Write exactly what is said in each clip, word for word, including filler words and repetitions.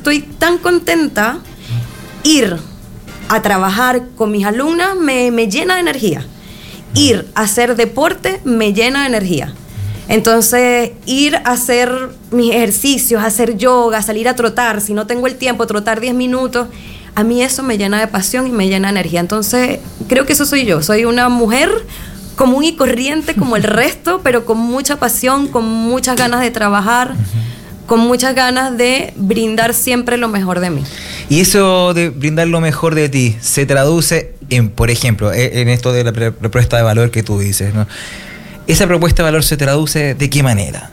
estoy tan contenta, ir a trabajar con mis alumnas me, me llena de energía. Ir a hacer deporte me llena de energía. Entonces, ir a hacer mis ejercicios, hacer yoga, salir a trotar, si no tengo el tiempo, trotar diez minutos, a mí eso me llena de pasión y me llena de energía. Entonces, creo que eso soy yo. Soy una mujer común y corriente como el resto, pero con mucha pasión, con muchas ganas de trabajar, uh-huh. con muchas ganas de brindar siempre lo mejor de mí. Y eso de brindar lo mejor de ti se traduce en, por ejemplo, en esto de la propuesta de valor que tú dices, ¿no? ¿Esa propuesta de valor se traduce de qué manera?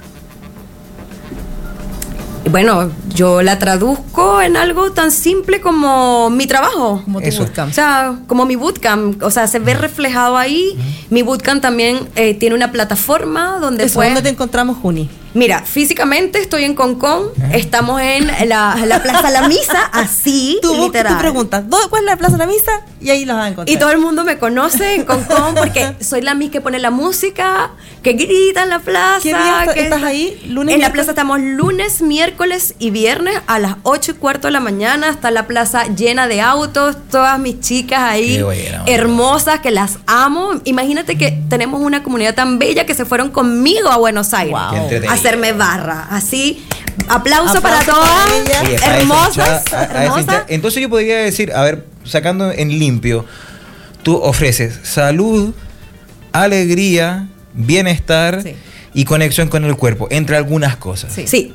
Bueno, yo la traduzco en algo tan simple como mi trabajo. Como tu Eso. bootcamp. O sea, como mi bootcamp. O sea, se ve reflejado ahí. Uh-huh. Mi bootcamp también eh, tiene una plataforma donde Eso, puedes... ¿dónde te encontramos, Juni? Mira, físicamente estoy en Concón, estamos en la, la Plaza La Misa, así, Tú, literal. tú preguntas, ¿cuál es la Plaza La Misa? Y ahí los vas a encontrar. Y todo el mundo me conoce en Concón porque soy la Miss que pone la música, que grita en la plaza. ¿Qué día que estás ahí? ¿Lunes, en la miércoles? plaza estamos lunes, miércoles y viernes a las ocho y cuarto de la mañana. Está la plaza llena de autos, todas mis chicas ahí, Qué buena, hermosas, que las amo. Imagínate que tenemos una comunidad tan bella que se fueron conmigo a Buenos Aires. Wow. Hacerme barra, así, aplauso, Aplauso para para todas, ellas. Oye, a hermosas, esa hincha- a- a esa hermosas. hincha- Entonces yo podría decir, a ver, sacando en limpio, tú ofreces salud, alegría, bienestar Sí. y conexión con el cuerpo, entre algunas cosas. Sí. Sí.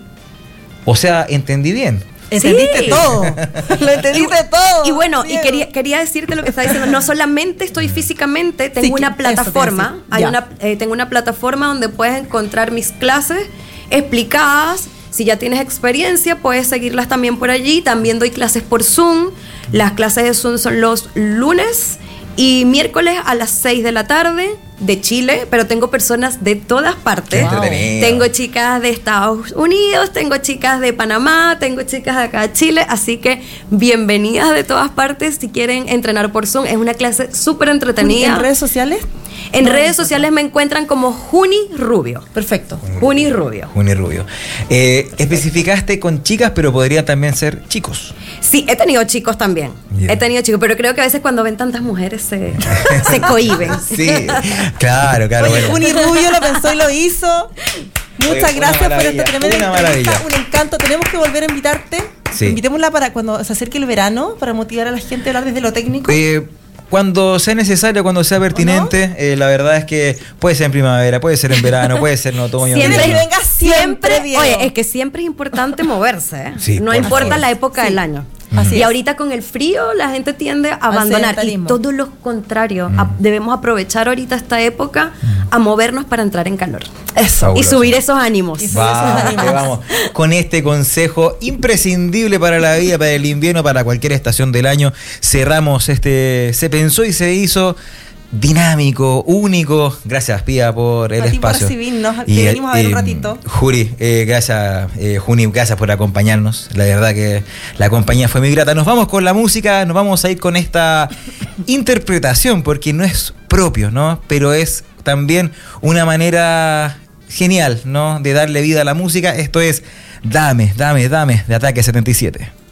O sea, entendí bien. Entendiste Sí. todo. Lo entendiste todo. Y bueno, y Diego. quería, quería decirte lo que estaba diciendo. No solamente estoy físicamente, tengo Sí, que- una eso te iba a plataforma. decir. Hay Ya. una, eh, tengo una plataforma donde puedes encontrar mis clases explicadas. Si ya tienes experiencia, puedes seguirlas también por allí. También doy clases por Zoom. Las clases de Zoom son los lunes y miércoles a las seis de la tarde de Chile, pero tengo personas de todas partes. Qué entretenido. Tengo chicas de Estados Unidos, tengo chicas de Panamá, tengo chicas de acá de Chile, así que bienvenidas de todas partes si quieren entrenar por Zoom. Es una clase súper entretenida. ¿En redes sociales? En redes sociales me encuentran como Juni Rubio. Perfecto. Juni Rubio. Juni Rubio. Eh, especificaste con chicas, pero podría también ser chicos. Sí, he tenido chicos también. Yeah. He tenido chicos, pero creo que a veces cuando ven tantas mujeres se, se cohíben. Sí, claro, claro. Oye, bueno. Juni Rubio lo pensó y lo hizo. Muchas Oye, una gracias por maravilla, esta tremenda una entrevista. maravilla. Un encanto. Tenemos que volver a invitarte. Sí. Invitémosla para cuando se acerque el verano, para motivar a la gente a hablar desde lo técnico. Eh, cuando sea necesario, cuando sea pertinente, no? eh, la verdad es que puede ser en primavera, puede ser en verano, puede ser en otoño. Siempre, Que venga siempre, Diego. oye, es que siempre es importante moverse, ¿eh? Sí, no por importa favor. la época Sí. del año. Así y es. ahorita con el frío la gente tiende a abandonar y sedentarismo. todo lo contrario. Mm. A- debemos aprovechar ahorita esta época a movernos para entrar en calor Eso. y Fabuloso. subir esos ánimos. Y Vamos, Esos que vamos. Con este consejo imprescindible para la vida, para el invierno, para cualquier estación del año, cerramos este. Se pensó y se hizo dinámico, único. Gracias, Pía, por el A ti por espacio. recibirnos, que venimos a ver un ratito. Juri, eh, gracias, eh, Juni, gracias por acompañarnos. La verdad que la compañía fue muy grata. Nos vamos con la música, nos vamos a ir con esta interpretación, porque no es propio, ¿no? Pero es también una manera genial, ¿no? De darle vida a la música. Esto es Dame, Dame, Dame, de Ataque setenta y siete.